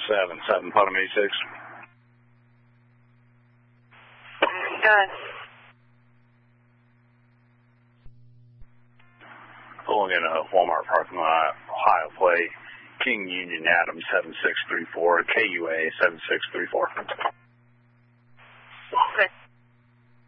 7-7, bottom 86. Good. Pulling in a Walmart parking lot, Ohio Plate, King Union Adams 7634, KUA 7634.